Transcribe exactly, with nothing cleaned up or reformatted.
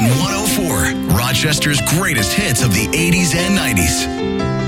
one oh four, Rochester's greatest hits of the eighties and nineties.